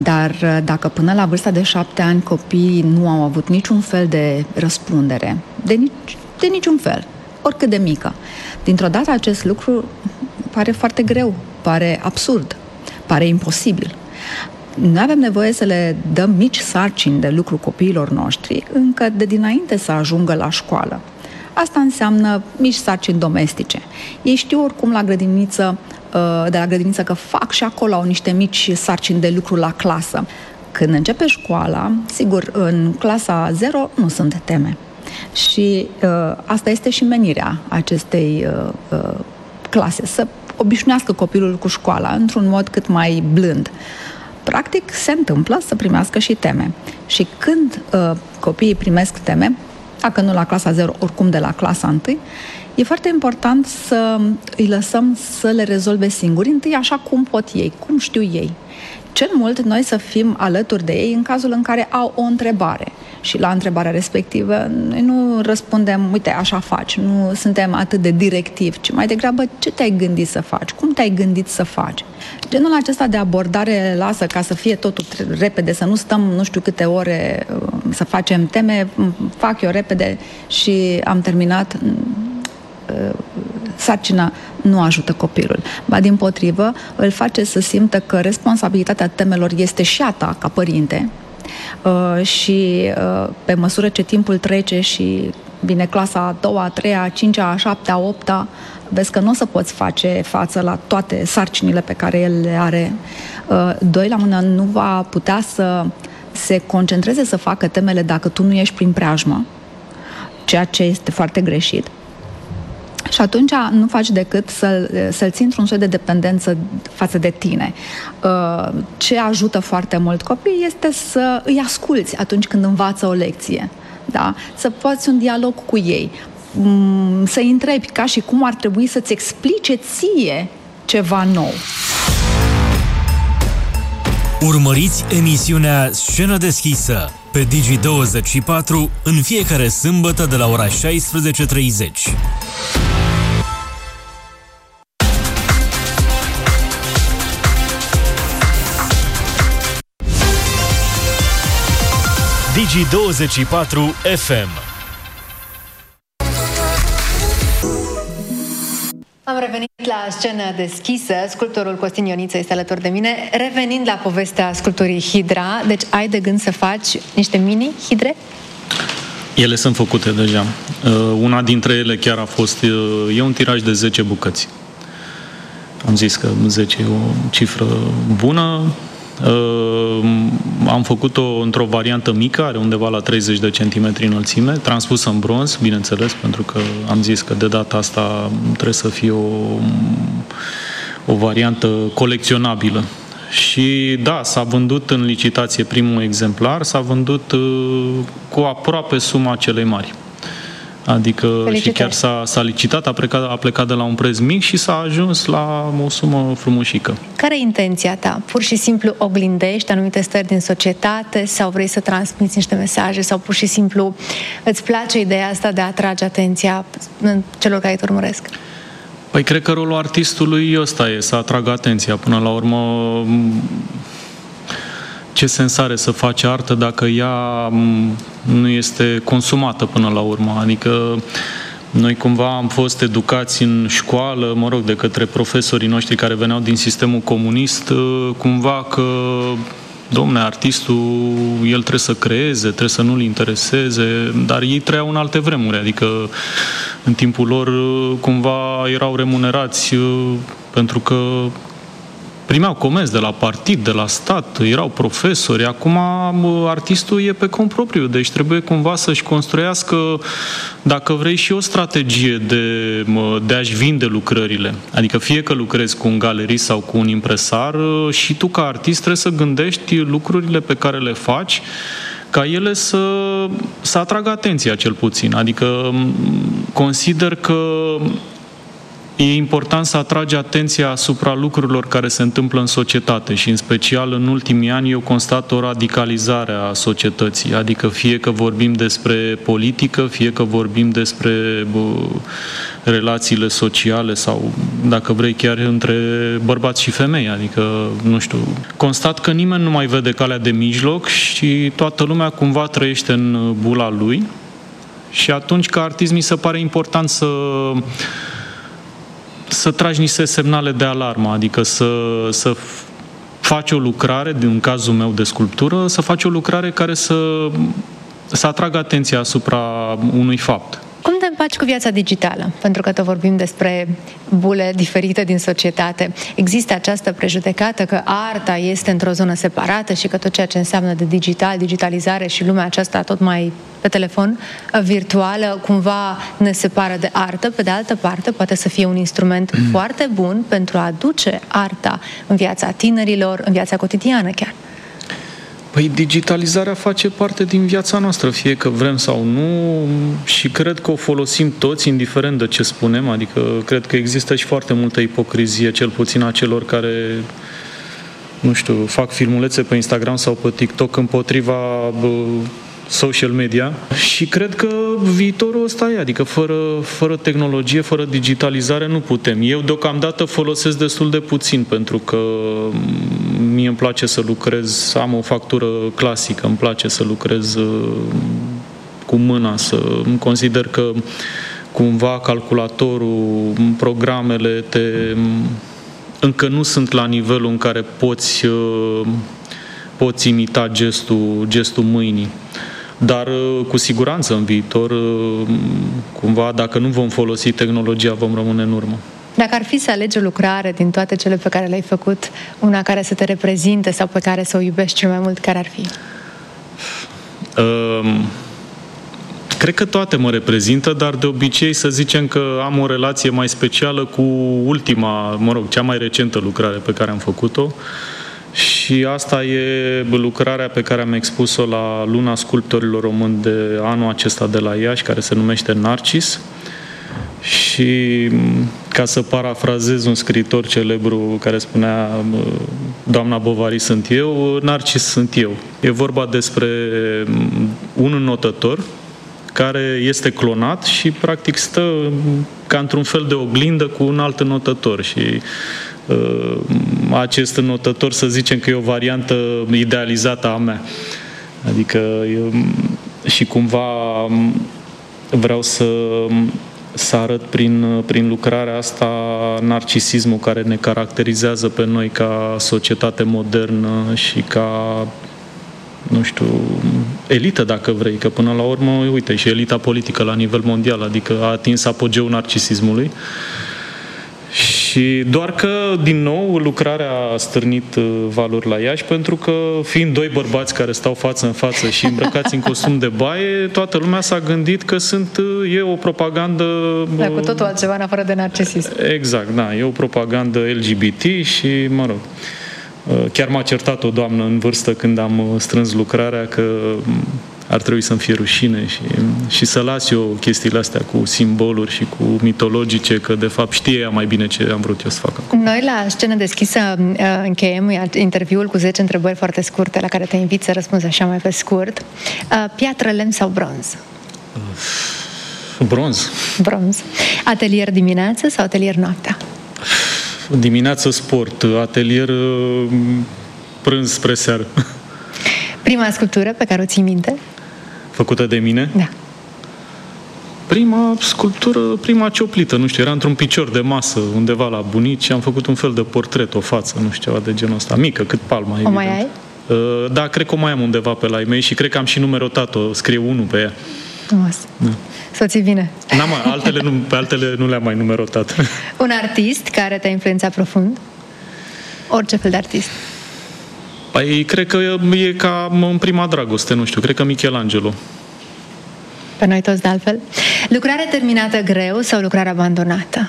Dar dacă până la vârsta de 7 ani copiii nu au avut niciun fel de răspundere, de niciun fel, oricât de mică, dintr-o dată acest lucru pare foarte greu, pare absurd, pare imposibil. Noi avem nevoie să le dăm mici sarcini de lucru copiilor noștri încă de dinainte să ajungă la școală. Asta înseamnă mici sarcini domestice. Ei știu oricum de la grădiniță că fac și acolo au niște mici sarcini de lucru la clasă. Când începe școala, sigur, în clasa 0 nu sunt teme. Și asta este și menirea acestei clase, să obișnuiască copilul cu școala într-un mod cât mai blând. Practic, se întâmplă să primească și teme. Și când copiii primesc teme, dacă nu la clasa 0, oricum de la clasa 1, e foarte important să îi lăsăm să le rezolve singuri, întâi așa cum pot ei, cum știu ei. Cel mult noi să fim alături de ei în cazul în care au o întrebare. Și la întrebarea respectivă noi nu răspundem, uite, așa faci, nu suntem atât de directivi, ci mai degrabă ce te-ai gândit să faci, cum te-ai gândit să faci. Genul acesta de abordare lasă ca să fie totul repede, să nu stăm nu știu câte ore să facem teme, fac eu repede și am terminat. Sarcina nu ajută copilul. Ba dimpotrivă, îl face să simtă că responsabilitatea temelor este și a ta ca părinte și pe măsură ce timpul trece și vine clasa a 2-a, 3-a, 5-a, 7-a, 8-a, vezi că nu o să poți face față la toate sarcinile pe care el le are. Doi la mână, nu va putea să se concentreze să facă temele dacă tu nu ești prin preajmă, ceea ce este foarte greșit. Și atunci nu faci decât să-l ții într-un soi de dependență față de tine. Ce ajută foarte mult copiii este să îi asculți atunci când învață o lecție. Da? Să poți un dialog cu ei, să-i întrebi ca și cum ar trebui să-ți explice ție ceva nou. Urmăriți emisiunea Scenă deschisă pe Digi24 în fiecare sâmbătă de la ora 16:30. Digi24 FM. Am revenit la Scenă deschisă. Sculptorul Costin Ioniță este alături de mine. Revenind la povestea sculpturii Hidra, deci ai de gând să faci niște mini-hidre? Ele sunt făcute deja. Una dintre ele chiar a fost, e un tiraj de 10 bucăți. Am zis că 10 e o cifră bună. Am făcut-o într-o variantă mică, are undeva la 30 de centimetri înălțime, transpusă în bronz, bineînțeles, pentru că am zis că de data asta trebuie să fie o variantă colecționabilă. Și da, s-a vândut în licitație primul exemplar, s-a vândut cu aproape suma celei mari. Adică felicitări. Și chiar s-a licitat, a plecat de la un preț mic și s-a ajuns la o sumă frumușică. Care e intenția ta? Pur și simplu oglindești anumite stări din societate sau vrei să transmiți niște mesaje sau pur și simplu îți place ideea asta de a atrage atenția celor care te urmăresc? Păi cred că rolul artistului ăsta e să atragă atenția. Până la urmă, ce sens are să faci artă dacă ea nu este consumată până la urmă? Adică noi cumva am fost educați în școală, mă rog, de către profesorii noștri care veneau din sistemul comunist, cumva că, domne, artistul, el trebuie să creeze, trebuie să nu-l intereseze, dar ei trăiau în alte vremuri, adică în timpul lor cumva erau remunerați pentru că primeau comenzi de la partid, de la stat, erau profesori. Acum artistul e pe cont propriu, deci trebuie cumva să-și construiască, dacă vrei, și o strategie de a-și vinde lucrările. Adică fie că lucrezi cu un galerist sau cu un impresar, și tu ca artist trebuie să gândești lucrurile pe care le faci ca ele să atragă atenția cel puțin. Adică consider că e important să atragi atenția asupra lucrurilor care se întâmplă în societate și în special în ultimii ani eu constat o radicalizare a societății, adică fie că vorbim despre politică, fie că vorbim despre relațiile sociale sau, dacă vrei, chiar între bărbați și femei, adică, nu știu, constat că nimeni nu mai vede calea de mijloc și toată lumea cumva trăiește în bula lui și atunci, ca artist, mi se pare important să tragi niște semnale de alarmă, adică să faci o lucrare, în cazul meu de sculptură, să faci o lucrare care să atragă atenția asupra unui fapt. Cum te împaci cu viața digitală? Pentru că tot vorbim despre bule diferite din societate. Există această prejudecată că arta este într-o zonă separată și că tot ceea ce înseamnă de digital, digitalizare și lumea aceasta tot mai pe telefon, virtuală, cumva ne separă de artă. Pe de altă parte, poate să fie un instrument foarte bun pentru a aduce arta în viața tinerilor, în viața cotidiană chiar. Păi digitalizarea face parte din viața noastră, fie că vrem sau nu, și cred că o folosim toți, indiferent de ce spunem, adică cred că există și foarte multă ipocrizie, cel puțin a celor care, nu știu, fac filmulețe pe Instagram sau pe TikTok împotriva social media și cred că viitorul ăsta e, adică fără tehnologie, fără digitalizare nu putem. Eu deocamdată folosesc destul de puțin pentru că mie îmi place să lucrez, am o factură clasică, îmi place să lucrez cu mâna, îmi consider că cumva calculatorul, programele încă nu sunt la nivelul în care poți imita gestul mâinii. Dar cu siguranță în viitor, cumva, dacă nu vom folosi tehnologia, vom rămâne în urmă. Dacă ar fi să alegi o lucrare din toate cele pe care le-ai făcut, una care să te reprezinte sau pe care să o iubești cel mai mult, care ar fi? Cred că toate mă reprezintă, dar de obicei să zicem că am o relație mai specială cu ultima, cea mai recentă lucrare pe care am făcut-o. Și asta e lucrarea pe care am expus-o la Luna Sculptorilor Români de anul acesta de la Iași, care se numește Narcis. Și ca să parafrazez un scriitor celebru care spunea Doamna Bovary sunt eu, Narcis sunt eu. E vorba despre un înnotător care este clonat și practic stă ca într-un fel de oglindă cu un alt înnotător și acest înnotător, să zicem că e o variantă idealizată a mea. Adică și cumva vreau să arăt prin lucrarea asta narcisismul care ne caracterizează pe noi ca societate modernă și ca, nu știu, elită, dacă vrei, că până la urmă, uite, și elita politică la nivel mondial, adică a atins apogeul narcisismului. Și doar că, din nou, lucrarea a stârnit valuri la Iași, pentru că, fiind doi bărbați care stau față în față și îmbrăcați în costum de baie, toată lumea s-a gândit că e o propagandă... Da, cu totul altceva în afară de narcisism. Exact, da, e o propagandă LGBT și, mă rog, chiar m-a certat o doamnă în vârstă când am strâns lucrarea că ar trebui să-mi fie rușine și să las eu chestiile astea cu simboluri și cu mitologice, că de fapt știe ea mai bine ce am vrut eu să fac acum. Noi la Scenă Deschisă încheiem interviul cu 10 întrebări foarte scurte la care te invit să răspunzi așa mai pe scurt. Piatră, lemn sau bronz? Bronz. Bronz. Atelier dimineață sau atelier noaptea? Dimineață sport, atelier prânz spre seară. Prima sculptură pe care o ții minte? Făcută de mine? Da. Prima sculptură, prima cioplită, nu știu, era într-un picior de masă undeva la bunici și am făcut un fel de portret, o față, nu știu, ceva de genul ăsta, mică, cât palma, evident. O mai ai? Da, cred că o mai am undeva pe la ei mei și cred că am și numerotat-o, scrie 1 pe ea. Frumos. Da. Să o ții bine. Pe altele nu le-am mai numerotat. Un artist care te-a influențat profund? Orice fel de artist. Păi, cred că e ca în prima dragoste, nu știu, cred că Michelangelo. Pe noi toți de altfel. Lucrare terminată greu sau lucrare abandonată?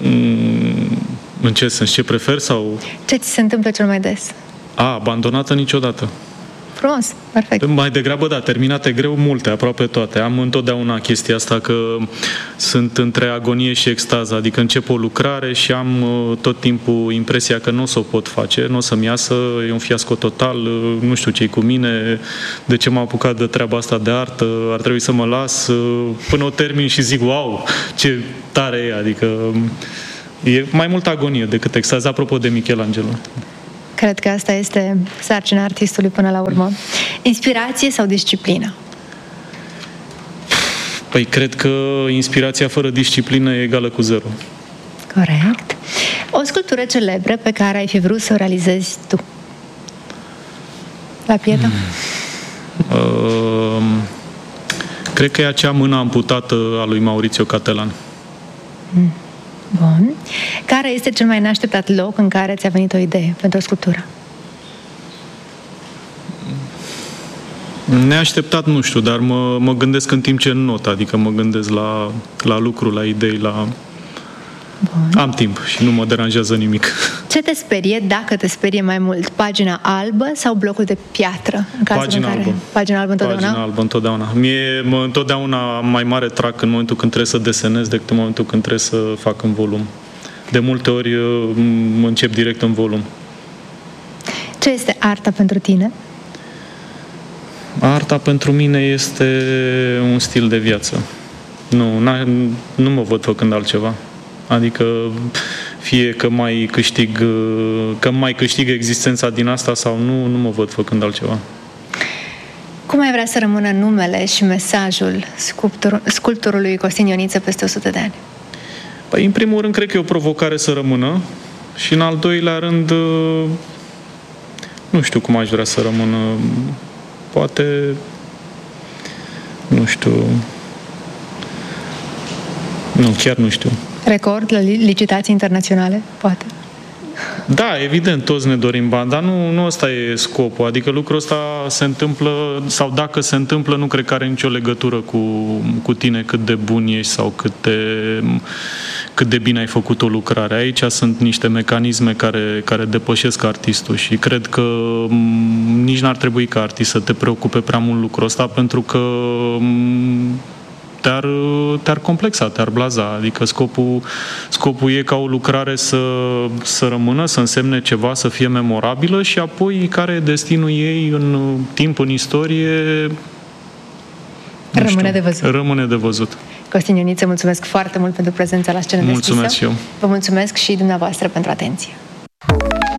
În ce sens? Ce prefer sau... Ce ți se întâmplă cel mai des? Abandonată niciodată. Frumos, perfect. Mai degrabă, da, terminate greu multe, aproape toate. Am întotdeauna chestia asta că sunt între agonie și extază, adică încep o lucrare și am tot timpul impresia că nu o să o pot face, nu o să-mi iasă, e un fiasco total, nu știu ce-i cu mine, de ce m-am apucat de treaba asta de artă, ar trebui să mă las până o termin și zic, wow, ce tare e, adică e mai multă agonie decât extază, apropo de Michelangelo. Cred că asta este sarcina artistului până la urmă. Inspirație sau disciplină? Păi cred că inspirația fără disciplină e egală cu zero. Corect. O sculptură celebră pe care ai fi vrut să o realizezi tu? La Pieta? Cred că e acea mână amputată a lui Maurizio Cattelan. Bun. Care este cel mai neașteptat loc în care ți-a venit o idee pentru o sculptură? Neașteptat, nu știu, dar mă gândesc în timp ce not, adică mă gândesc la lucru, la idei, la... Bun. Am timp și nu mă deranjează nimic. Ce te sperie, dacă te sperie mai mult? Pagina albă sau blocul de piatră? Pagina albă. Pagina albă întotdeauna? Pagina albă întotdeauna. Întotdeauna am mai mare trac în momentul când trebuie să desenez decât în momentul când trebuie să fac în volum. De multe ori mă încep direct în volum. Ce este arta pentru tine? Arta pentru mine este un stil de viață. Nu mă văd făcând altceva. Adică fie că mai câștig existența din asta sau nu mă văd făcând altceva. Cum ai vrea să rămână numele și mesajul sculptorului Costin Ioniță peste 100 de ani? Păi, în primul rând, cred că e o provocare să rămână și, în al doilea rând, nu știu cum aș vrea să rămână. Poate, nu știu... Nu, chiar nu știu. Record la licitații internaționale, poate? Da, evident, toți ne dorim bani, dar nu ăsta e scopul. Adică lucrul ăsta se întâmplă, sau dacă se întâmplă, nu cred că are nicio legătură cu tine, cât de bun ești sau cât de bine ai făcut o lucrare. Aici sunt niște mecanisme care depășesc artistul și cred că nici n-ar trebui ca artist să te preocupe prea mult lucrul ăsta, pentru că te-ar complexa, te-ar blaza. Adică scopul e ca o lucrare să rămână, să însemne ceva, să fie memorabilă și apoi care e destinul ei în timp, în istorie, rămâne de văzut. Costin Ioniță, mulțumesc foarte mult pentru prezența la Scenă Deschisă. Mulțumesc și eu. Vă mulțumesc și dumneavoastră pentru atenție.